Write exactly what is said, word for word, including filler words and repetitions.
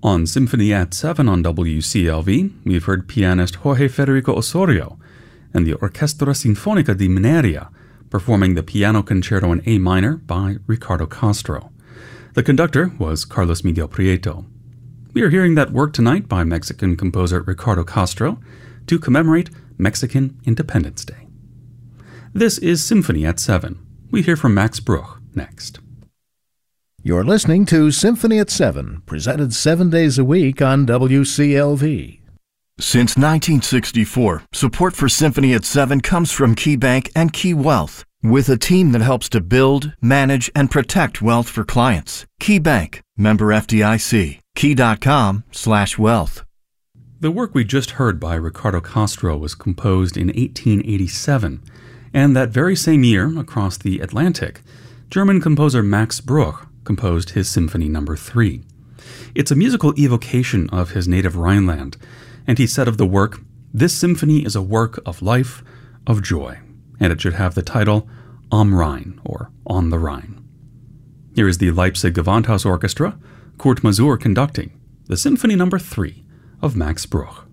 On Symphony at seven on W C L V, we've heard pianist Jorge Federico Osorio and the Orchestra Sinfonica di Mineria performing the Piano Concerto in A minor by Ricardo Castro. The conductor was Carlos Miguel Prieto. We are hearing that work tonight by Mexican composer Ricardo Castro to commemorate Mexican Independence Day. This is Symphony at seven. We hear from Max Bruch next. You're listening to Symphony at seven, presented seven days a week on W C L V. Since nineteen sixty-four, support for Symphony at seven comes from KeyBank and Key Wealth, with a team that helps to build, manage, and protect wealth for clients. KeyBank, member F D I C, key.com slash wealth. The work we just heard by Ricardo Castro was composed in eighteen eighty-seven, and that very same year, across the Atlantic, German composer Max Bruch composed his Symphony Number three. It's a musical evocation of his native Rhineland, and he said of the work, "This symphony is a work of life, of joy, and it should have the title Am Rhein, or On the Rhine." Here is the Leipzig Gewandhaus Orchestra, Kurt Masur conducting the Symphony Number three of Max Bruch.